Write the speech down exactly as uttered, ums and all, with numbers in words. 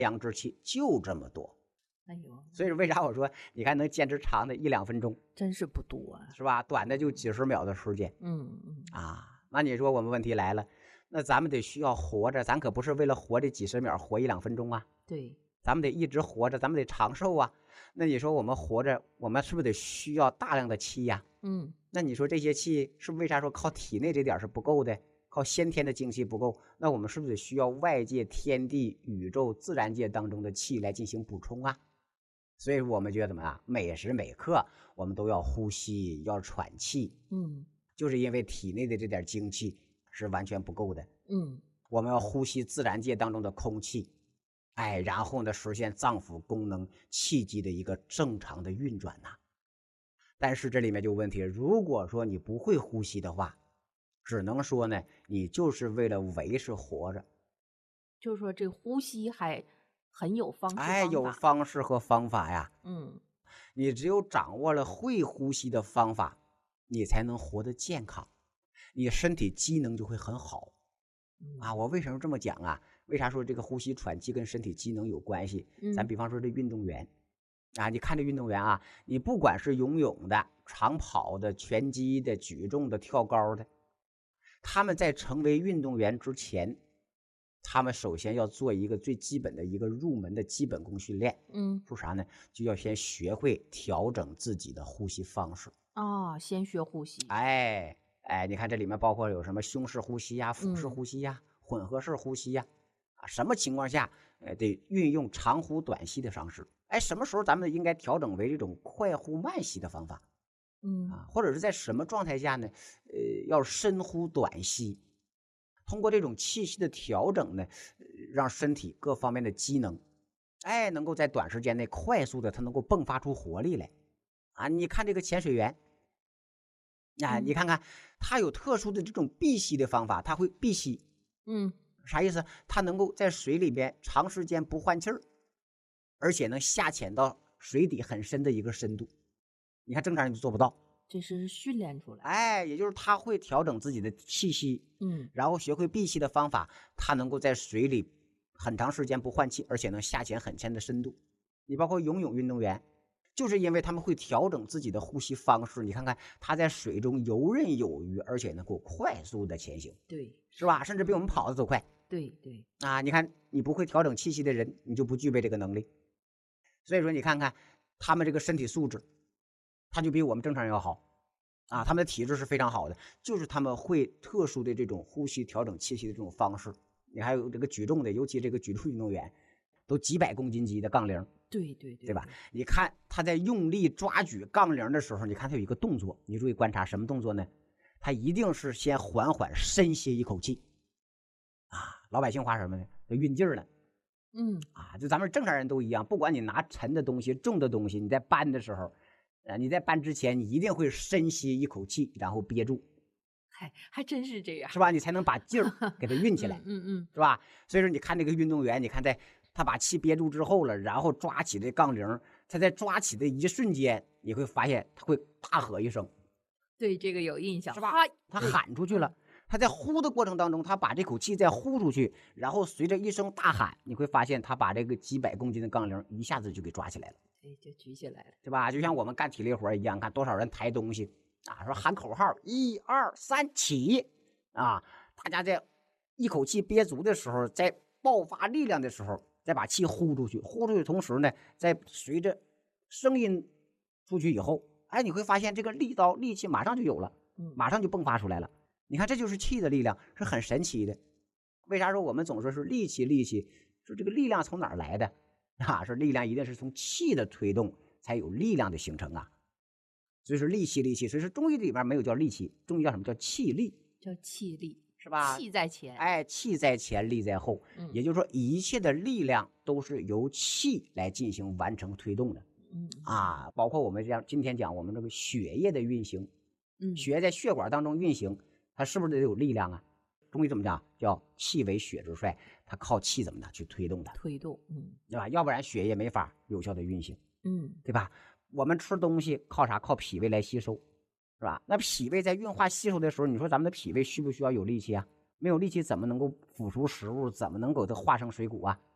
阳之气就这么多。 哎呦， 所以为啥我说你看能坚持长的一两分钟， 真是不多啊。 是吧？短的就几十秒的时间。 嗯嗯啊，那你说我们问题来了，那咱们得需要活着，咱可不是为了活这几十秒，活一两分钟啊。 对， 咱们得一直活着，咱们得长寿啊。那你说我们活着，我们是不是得需要大量的气呀？ 嗯那你说这些气是不是为啥说靠体内这点是不够的？靠先天的精气不够，那我们是不是得需要外界天地宇宙自然界当中的气来进行补充啊？所以我们觉得怎么样？每时每刻我们都要呼吸，要喘气。 嗯就是因为体内的这点精气是完全不够的。 嗯我们要呼吸自然界当中的空气，哎，然后呢，实现脏腑功能气机的一个正常的运转呐。但是这里面就有问题，如果说你不会呼吸的话，只能说呢，你就是为了维持活着。 就是说这呼吸还很有方式哎，有方法。 方式和方法呀。 嗯你只有掌握了会呼吸的方法，你才能活得健康，你身体机能就会很好。啊， 嗯我为什么这么讲啊？为啥说这个呼吸喘气跟身体机能有关系？咱嗯比方说这运动员啊，你看这运动员啊，你不管是游泳的、长跑的、拳击的、举重的、跳高的，他们在成为运动员之前，他们首先要做一个最基本的一个入门的基本功训练， 嗯说啥呢？就要先学会调整自己的呼吸方式。 啊，先学呼吸。 哎哎，你看这里面包括有什么胸式呼吸呀、腹式嗯呼吸呀、混合式呼吸呀，啊，什么情况下，呃，得运用长呼短吸的方式？哎，什么时候咱们应该调整为这种快呼慢吸的方法嗯啊？或者是在什么状态下呢？呃，要深呼短吸，通过这种气息的调整呢，呃让身体各方面的机能，哎，能够在短时间内快速的，它能够迸发出活力来。啊，你看这个潜水员。啊，你嗯看看，他有特殊的这种闭吸的方法，他会闭吸， 嗯啥意思？他能够在水里边长时间不换气儿，而且能下潜到水底很深的一个深度。你看正常人就做不到。 这是训练出来的。 哎，也就是他会调整自己的气息， 嗯然后学会闭吸的方法，他能够在水里很长时间不换气，而且能下潜很深的深度。你包括游泳运动员。就是因为他们会调整自己的呼吸方式，你看看他在水中游刃有余，而且能够快速的前行， 对， 是吧？甚至比我们跑的都快对对。 啊！你看，你不会调整气息的人，你就不具备这个能力。所以说，你看看他们这个身体素质，他就比我们正常人要好啊！他们的体质是非常好的，就是他们会特殊的这种呼吸调整气息的这种方式。你还有这个举重的，尤其这个举重运动员，都几百公斤级的杠铃。 对对对， 对吧？你看他在用力抓举杠铃的时候，你看他有一个动作，你注意观察什么动作呢？他一定是先缓缓深吸一口气，啊，老百姓话什么呢？就运劲儿了， 嗯啊，就咱们正常人都一样，不管你拿沉的东西、重的东西，你在搬的时候，呃，你在搬之前，你一定会深吸一口气，然后憋住， 还还真是这样。 是吧？你才能把劲儿给它运起来， 嗯嗯嗯是吧？所以说，你看这个运动员，你看在。他把气憋住之后了，然后抓起这杠铃，他在抓起的一瞬间，你会发现他会大喝一声， 对这个有印象， 是吧？他对喊出去了。他在呼的过程当中，他把这口气再呼出去，然后随着一声大喊，你会发现他把这个几百公斤的杠铃一下子就给抓起来了， 对，就举起来了。 对吧？就像我们干体力活一样，看多少人抬东西啊，说喊口号一二三起啊，大家在一口气憋足的时候，在爆发力量的时候。再把气呼出去，呼出去的同时呢，再随着声音出去以后，哎，你会发现这个力道力气马上就有了，马上就迸发出来了。你看，这就是气的力量，是很神奇的。为啥说我们总说是力气力气？说这个力量从哪儿来的啊？说力量一定是从气的推动才有力量的形成啊。所以说力气力气，所以说中医里边没有叫力气，中医叫什么叫气力？ 叫气力。 是吧？ 气在前， 哎，气在前，力在后， 嗯、 也就是说，一切的力量都是由气来进行完成推动的。 嗯啊，包括我们这样今天讲我们这个血液的运行， 嗯， 血在血管当中运行，它是不是得有力量啊？中医怎么讲？叫气为血之帅，它靠气怎么的去推动它？ 推动，嗯， 对吧？要不然血液没法有效的运行， 嗯， 对吧？我们吃东西靠啥？靠脾胃来吸收。是吧？那脾胃在运化吸收的时候，你说咱们的脾胃需不需要有力气啊？没有力气怎么能够腐熟食物？怎么能够它化成水谷啊？